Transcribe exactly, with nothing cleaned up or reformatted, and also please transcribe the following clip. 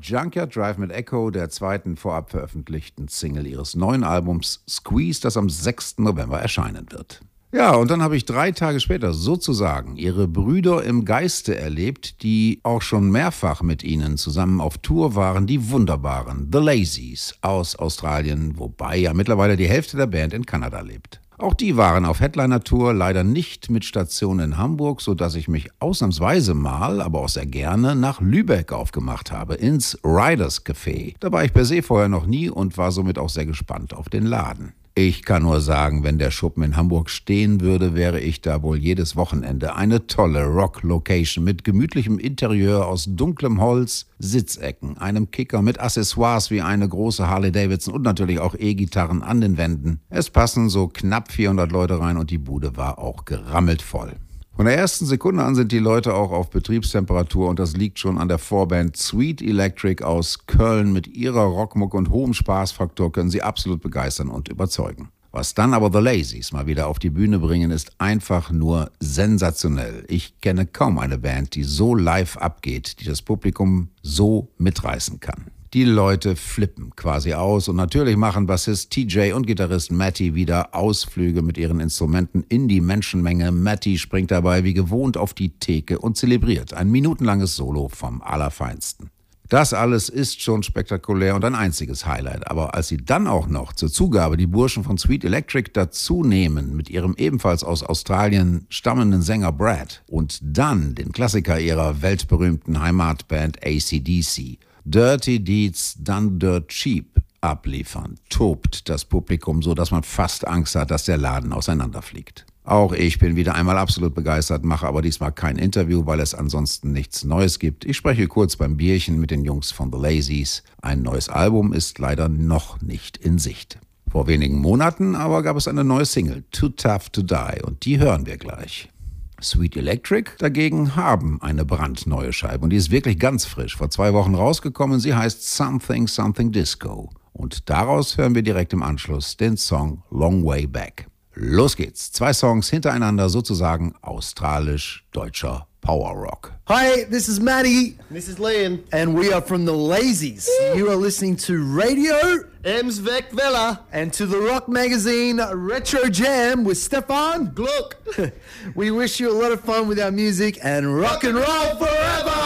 Junkyard Drive mit Echo, der zweiten vorab veröffentlichten Single ihres neuen Albums Squeeze, das am sechsten November erscheinen wird. Ja, und dann habe ich drei Tage später sozusagen ihre Brüder im Geiste erlebt, die auch schon mehrfach mit ihnen zusammen auf Tour waren, die wunderbaren The Lazies aus Australien, wobei ja mittlerweile die Hälfte der Band in Kanada lebt. Auch die waren auf Headliner-Tour, leider nicht mit Station in Hamburg, sodass ich mich ausnahmsweise mal, aber auch sehr gerne, nach Lübeck aufgemacht habe, ins Riders Café. Da war ich per se vorher noch nie und war somit auch sehr gespannt auf den Laden. Ich kann nur sagen, wenn der Schuppen in Hamburg stehen würde, wäre ich da wohl jedes Wochenende. Eine tolle Rock-Location mit gemütlichem Interieur aus dunklem Holz, Sitzecken, einem Kicker mit Accessoires wie eine große Harley-Davidson und natürlich auch E-Gitarren an den Wänden. Es passen so knapp vierhundert Leute rein und die Bude war auch gerammelt voll. Von der ersten Sekunde an sind die Leute auch auf Betriebstemperatur und das liegt schon an der Vorband Sweet Electric aus Köln. Mit ihrer Rockmuck und hohem Spaßfaktor können sie absolut begeistern und überzeugen. Was dann aber The Lazies mal wieder auf die Bühne bringen, ist einfach nur sensationell. Ich kenne kaum eine Band, die so live abgeht, die das Publikum so mitreißen kann. Die Leute flippen quasi aus und natürlich machen Bassist T J und Gitarrist Matty wieder Ausflüge mit ihren Instrumenten in die Menschenmenge. Matty springt dabei wie gewohnt auf die Theke und zelebriert ein minutenlanges Solo vom Allerfeinsten. Das alles ist schon spektakulär und ein einziges Highlight. Aber als sie dann auch noch zur Zugabe die Burschen von Sweet Electric dazu nehmen, mit ihrem ebenfalls aus Australien stammenden Sänger Brad und dann den Klassiker ihrer weltberühmten Heimatband A C D C, Dirty Deeds Done Dirt Cheap abliefern, tobt das Publikum so, dass man fast Angst hat, dass der Laden auseinanderfliegt. Auch ich bin wieder einmal absolut begeistert, mache aber diesmal kein Interview, weil es ansonsten nichts Neues gibt. Ich spreche kurz beim Bierchen mit den Jungs von The Lazies. Ein neues Album ist leider noch nicht in Sicht. Vor wenigen Monaten aber gab es eine neue Single, Too Tough to Die, und die hören wir gleich. Sweet Electric dagegen haben eine brandneue Scheibe und die ist wirklich ganz frisch, vor zwei Wochen rausgekommen. Sie heißt Something Something Disco und daraus hören wir direkt im Anschluss den Song Long Way Back. Los geht's, zwei Songs hintereinander, sozusagen australisch-deutscher Power Rock. Hi, this is Matty. This is Liam. And we are from the Lazies. You are listening to Radio Ems Weg Vella. and to the rock magazine Retro Jam with Stefan Gluck. We wish you a lot of fun with our music and rock and roll forever!